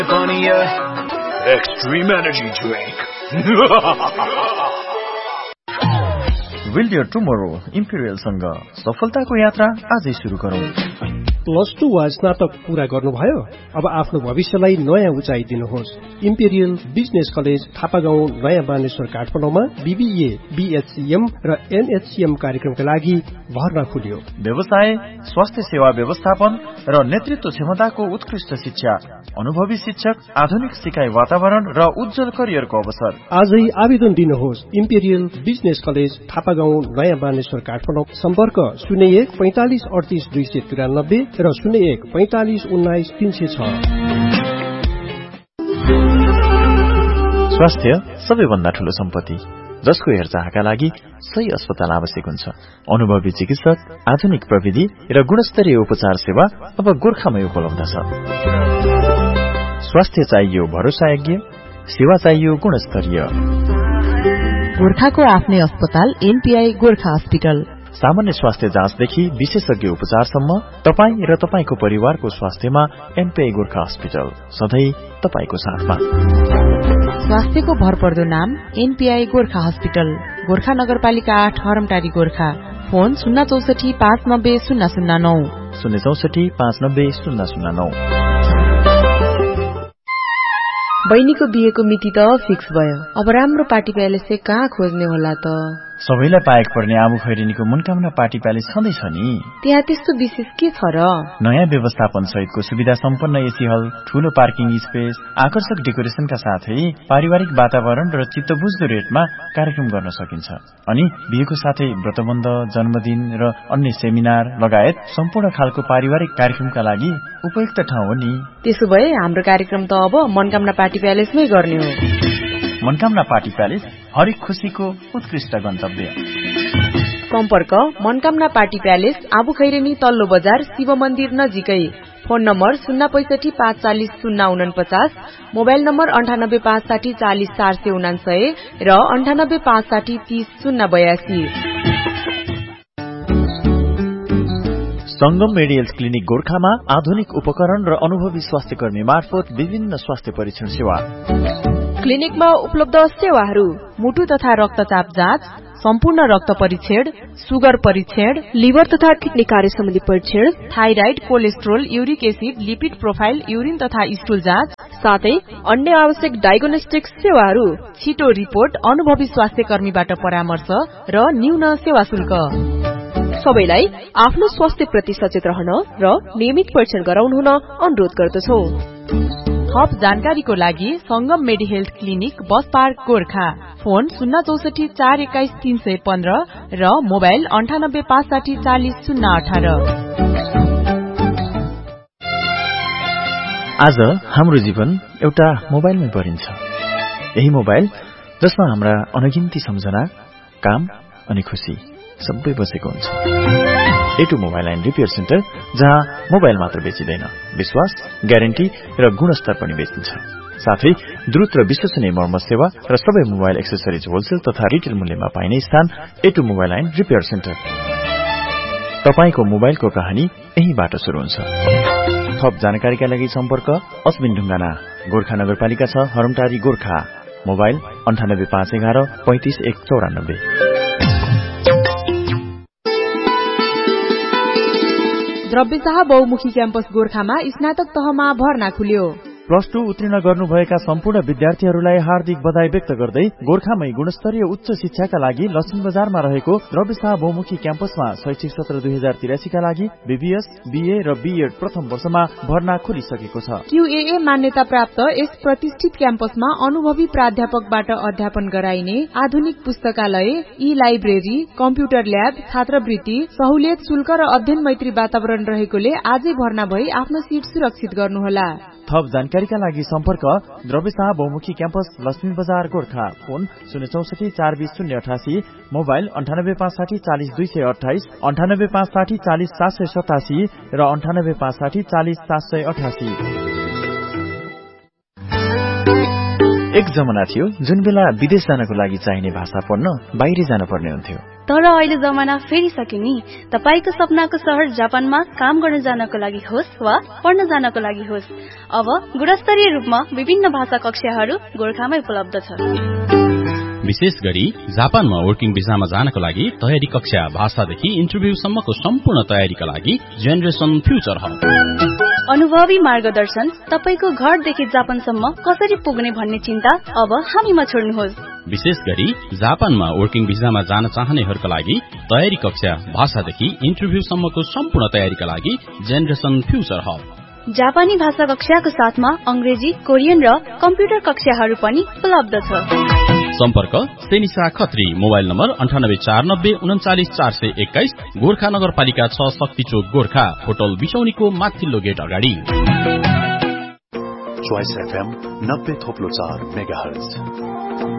Extreme energy drink. Build your tomorrow Imperial सँग सफलताको यात्रा आजै सुरु गरौँ। +2 वा स्नातक पूरा गर्नुभयो? अब आफ्नो भविष्यलाई नयाँ उचाइ दिनुहोस्। इम्पेरियल बिजनेस कलेज थापागाउँ नयाँ बानेश्वर काठमाडौँमा BBA, BHCM र NHCM कार्यक्रमका लागि भर्ना खुल्यो। व्यवसाय, स्वास्थ्य सेवा व्यवस्थापन र नेतृत्व क्षमताको उत्कृष्ट शिक्षा, अनुभवी शिक्षक, आधुनिक सिकाइ वातावरण र उज्जवल करियरको अवसर। आजै आवेदन दिनुहोस्। इम्पेरियल बिजनेस कलेज थापागाउँ नयाँ बानेश्वर काठमाडौँ। सम्पर्क 01 45 38 293 र 01 45 19 306। स्वास्थ्य सबैभन्दा ठूलो सम्पत्ति, जसको हेरचाहका लागि सही अस्पताल आवश्यक हुन्छ। अनुभवी चिकित्सक, आधुनिक प्रविधि र गुणस्तरीय उपचार सेवा अब गोर्खामै उपलब्ध छ। स्वास्थ्य चाहियो भरोसायोग्य, सेवा चाहियो गुणस्तरीय। गोर्खाको आफ्नै अस्पताल NPI गोर्खा हस्पिटल। सामान्य स्वास्थ्य जाँचदेखि विशेषज्ञ उपचारसम्म तपाई र तपाईको परिवारको स्वास्थ्यमा NPI गोर्खा हस्पिटल सधैं तपाईको साथमा। स्वास्थ्यको भरपर्दो नाम NPI गोर्खा हस्पिटल, गोर्खा नगरपालिका 8 हरमटारी गोर्खा। फोन 064 590 009 064 590 009। बहिनीको बिहेको मिति त फिक्स भयो। अब राम्रो पार्टी प्यालेस चाहिँ कहाँ खोज्ने होला त? सबैलाई पाएक पर्ने आबु खैरेनीको मनकामना पार्टी प्यालेस छँदैछ नि। त्यहाँ त्यस्तो विशेष के छ र? नयाँ व्यवस्थापन सहितको सुविधा सम्पन्न एसी हल, ठूलो पार्किङ स्पेस, आकर्षक डेकोरेसनका साथै पारिवारिक वातावरण र चित्तबुझ्दो रेटमा कार्यक्रम गर्न सकिन्छ। अनि बिहेको साथै व्रतबन्ध, जन्मदिन र अन्य सेमिनार लगायत सम्पूर्ण खालको पारिवारिक कार्यक्रमका लागि उपयुक्त ठाउँ हो नि। त्यसो भए हाम्रो कार्यक्रम त अब मनकामना पार्टी प्यालेसमै गर्ने हो। मनकामना पार्टी प्यालेस हरेक खुशीको उत्कृष्ट गन्तव्य। सम्पर्क मनकामना पार्टी प्यालेस, आबु खैरेनी तल्लो बजार, शिव मन्दिर नजिकै। फोन नम्बर 065 540 049, मोबाइल नम्बर 98 560 40 479 र 98 560 30 082। संगम मेडिकल क्लिनिक गोर्खामा आधुनिक उपकरण र अनुभवी स्वास्थ्य कर्मी मार्फत विभिन्न स्वास्थ्य परीक्षण सेवा। क्लिनिकमा उपलब्ध सेवाहरू: मुटु तथा रक्तचाप जाँच, सम्पूर्ण रक्त परीक्षण, सुगर परीक्षण, लिभर तथा किडनी कार्य सम्बन्धी परीक्षण, thyroid, cholesterol, uric acid, lipid profile, urine तथा स्टुल जाँच, साथै अन्य आवश्यक डायग्नोस्टिक सेवाहरू। छिटो रिपोर्ट, अनुभवी स्वास्थ्य कर्मीबाट परामर्श र न्यून सेवा शुल्क। सबैलाई आफ्नो स्वास्थ्य प्रति सचेत रहन र नियमित परीक्षण गराउनु हुन अनुरोध गर्दछौं। थप जानकारीको लागि संगम मेडिहेल्थ clinic, bus park Gorkha. Phone 064 421 315 र मोबाइल 98 560 40 018। आज हाम्रो जीवन एउटा मोबाइलमै परिन्छ। यही मोबाइल जसमा हाम्रा अनगिन्ती सम्झना, काम अनि खुशी सबै बसेको हुन्छ। A2 mobile and repair centre, जहाँ मोबाइल मात्र बेचिदैन, विश्वास, ग्यारेन्टी र गुणस्तर पनि बेचिन्छ। साथै द्रुत र विश्वसनीय मर्मत सेवा र सबै मोबाइल एक्सेसरिज होलसेल तथा रिटेल मूल्यमा पाइने स्थान A2 mobile and repair centre. तपाईको मोबाइलको कहानी यहीबाट सुरु हुन्छ। थप जानकारीका लागि सम्पर्क अस्मिन ढुङ्गाना, गोर्खा नगरपालिका 6 हरमटारी गोर्खा। मोबाइल 98 511 35 194। द्रव्यशाह बहुमुखी क्याम्पस गोर्खामा स्नातक तहमा भर्ना खुल्यो। +2 उत्तीर्ण गर्नुभएका सम्पूर्ण विद्यार्थीहरूलाई हार्दिक बधाई व्यक्त गर्दै गोर्खामै गुणस्तरीय उच्च शिक्षाका लागि लक्ष्मी बजारमा रहेको द्रव्यशाह बहुमुखी क्याम्पसमा शैक्षिक सत्र 2083 का लागि BBS, BA र BEd प्रथम वर्षमा भर्ना खुलिसकेको छ। QAA मान्यता प्राप्त यस प्रतिष्ठित क्याम्पसमा अनुभवी प्राध्यापकबाट अध्यापन गराइने आधुनिक पुस्तकालय, ई-लाइब्रेरी, कम्प्युटर ल्याब, छात्रवृत्ति, सहुलियत शुल्क र अध्ययन मैत्री वातावरण रहेकोले आजै भर्ना भई आफ्नो सीट सुरक्षित गर्नुहोला। थप जानकारीका लागि सम्पर्क द्रव्यशाह बहुमुखी क्याम्पस, लक्ष्मी बजार गोर्खा। फोन 064 420 088, मोबाइल 98 560 40 228, 98 560 40 787 र 98 560 40 788। एक जमाना थियो जुन बेला विदेश जानको लागि चाहिने भाषा पढ्न बाहिर जान पर्ने हुन्थ्यो। तर अहिले जमाना फेरिसक्यो नि। तपाईको सपनाको शहर जापानमा काम गर्न जानको लागि होस् वा पढ्न जानको लागि होस्, अब गुणस्तरीय रूपमा विभिन्न भाषा कक्षाहरू गोरखामै उपलब्ध छ। विशेष गरी जापानमा वर्किङ भिसामा जानको लागि तयारी कक्षा, भाषादेखि इन्टरभ्यूसम्मको सम्पूर्ण तयारीका लागि जेनरेसन फ्युचर हब। अनुभवी मार्गदर्शन, तपाईको घरदेखि जापानसम्म कसरी पुग्ने भन्ने चिन्ता अब हामीमा छोड्नुहोस्। विशेष गरी जापानमा वर्किङ भिसामा जान चाहनेहरूका लागि तयारी कक्षा, भाषादेखि इन्टरभ्यूसम्मको सम्पूर्ण तयारीका लागि जेनरेसन फ्युचर हब। जापानी भाषा कक्षाको साथमा अंग्रेजी, कोरियन र कम्प्युटर कक्षाहरू पनि उपलब्ध छ। सम्पर्क सेनिसा खत्री, मोबाइल नम्बर 9849394421, गोरखा नगरपालिका 6, शक्ति चोक, गोरखा। होटल बिसौनीको माथिल्लो गेट अगाडि। Choice FM 90.4 megahertz.